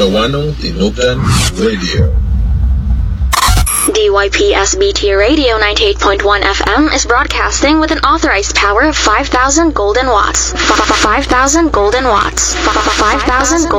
Wano Tinupdan Radio. DYPSBT Radio 98.1 FM is broadcasting with an authorized power of 5,000 golden watts. 5,000 golden watts. 5,000